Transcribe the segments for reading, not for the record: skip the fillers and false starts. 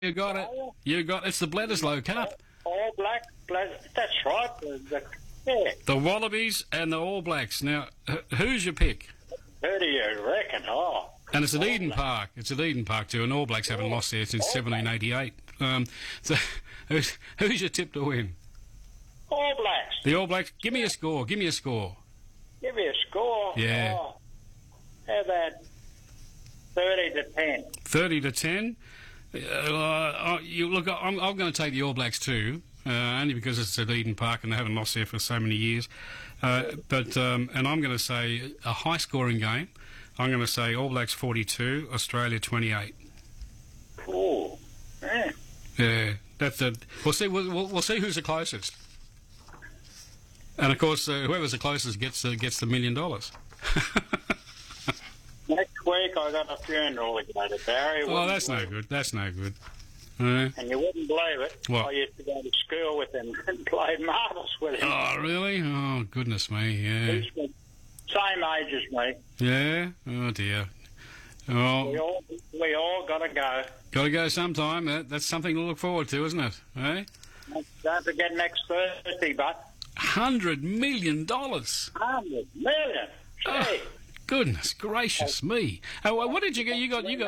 You got it. You got it's the Bledisloe Cup. All Black. That's right. Yeah. The Wallabies and the All Blacks. Now, who's your pick? Who do you reckon? Oh. And it's at Eden Park. It's at Eden Park too, and All Blacks haven't lost there since 1788. So, who's your tip to win? All Blacks. The All Blacks. Give me a score. Give me a score. Give me a score. Yeah. Oh. How about 30-10? 30-10. Look, I'm going to take the All Blacks too, only because it's at Eden Park and they haven't lost there for so many years. And I'm going to say a high-scoring game. I'm going to say All Blacks 42, Australia 28. Oh, yeah. Yeah, that's it. We'll see. We'll see who's the closest. And of course, whoever's the closest gets the $1 million. Next week I got a funeral to go to, Barry. Oh, that's no good. That's no good. And you wouldn't believe it. What? I used to go to school with him and played marbles with him. Oh, really? Oh, goodness me, yeah. He's the same age as me. Yeah? Oh, dear. Oh, We all got to go. got to go sometime. That's something to look forward to, isn't it? Eh? Don't forget next Thursday, but $100 million. 100 million. Gee. Oh, goodness gracious me! Oh, what did you get? You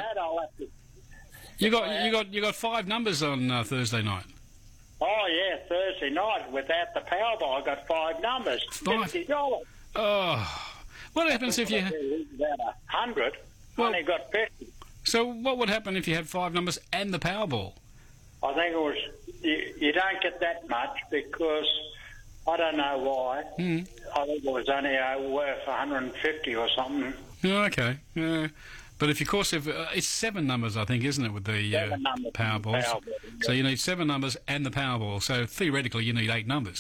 got 5 numbers on Thursday night. Oh yeah, Thursday night without the Powerball, I got 5 numbers. $50. Oh, what happens if you? About 100. Well- Only got 50. So what would happen if you had 5 numbers and the Powerball? I think it was. You don't get that much because I don't know why. I think it was only worth 150 or something. Oh, okay. Yeah. But if it's 7 numbers, I think, isn't it, with the 7 numbers Powerballs? Powerball, So you need 7 numbers and the Powerball. So theoretically, you need 8 numbers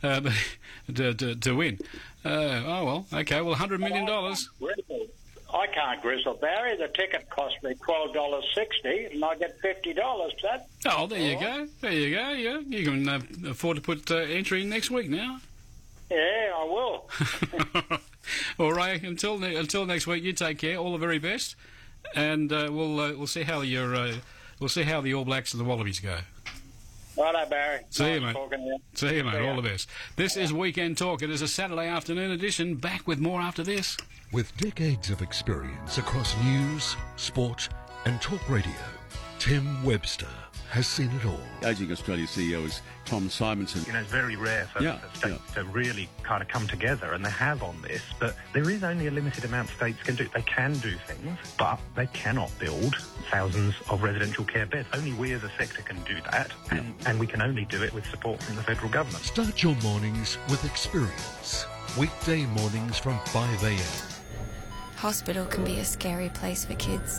to win. Oh well, okay. Well, $100 million. I can't grizzle, Barry. The ticket cost me $12.60, and I get $50 for that. Oh, there you go. There you go. Yeah, you can afford to put entry in next week now. Yeah, I will. Well, Ray, until next week, you take care. All the very best, and we'll see how the All Blacks and the Wallabies go. Righto, Barry. See you, Nice mate. talking to you. See you, mate. See ya. All the best. This is Weekend Talk. It is a Saturday afternoon edition. Back with more after this. With decades of experience across news, sport and talk radio, Tim Webster has seen it all. Ageing Australia CEO is Tom Simonson. You know, it's very rare for states to really kind of come together, and they have on this, but there is only a limited amount states can do. They can do things, but they cannot build thousands of residential care beds. Only we as a sector can do that, and we can only do it with support from the federal government. Start your mornings with experience. Weekday mornings from 5 a.m. Hospital can be a scary place for kids.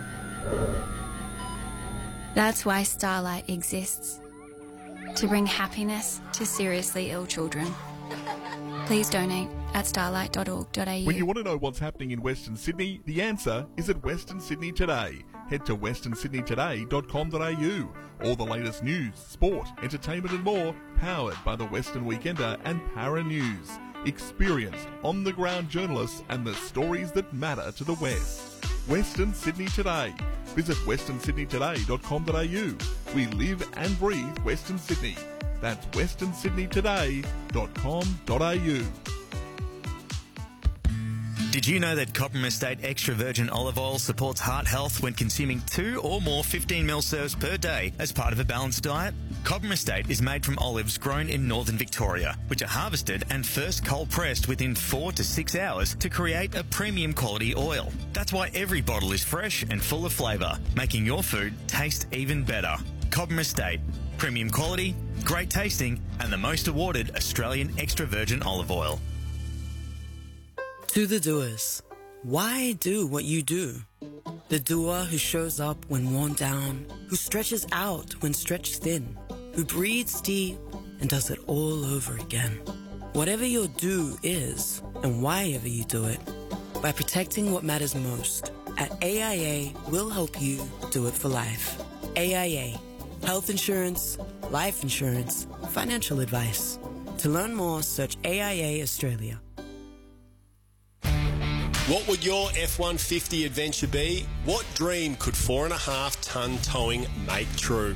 That's why Starlight exists. To bring happiness to seriously ill children. Please donate at starlight.org.au. When you want to know what's happening in Western Sydney, the answer is at Western Sydney Today. Head to westernsydneytoday.com.au. All the latest news, sport, entertainment and more, powered by the Western Weekender and Para News. Experience on-the-ground journalists and the stories that matter to the West. Western Sydney Today. Visit westernsydneytoday.com.au. We live and breathe Western Sydney. That's westernsydneytoday.com.au. Did you know that Cobram Estate Extra Virgin Olive Oil supports heart health when consuming 2 or more 15ml serves per day as part of a balanced diet? Cobram Estate is made from olives grown in northern Victoria, which are harvested and first cold pressed within 4 to 6 hours to create a premium quality oil. That's why every bottle is fresh and full of flavour, making your food taste even better. Cobram Estate, premium quality, great tasting, and the most awarded Australian extra virgin olive oil. To the doers, why do what you do? The doer who shows up when worn down, who stretches out when stretched thin, who breathes deep and does it all over again. Whatever your do is, and why ever you do it, by protecting what matters most, at AIA we'll help you do it for life. AIA, health insurance, life insurance, financial advice. To learn more, search AIA Australia. What would your F-150 adventure be? What dream could 4.5 tonne towing make true?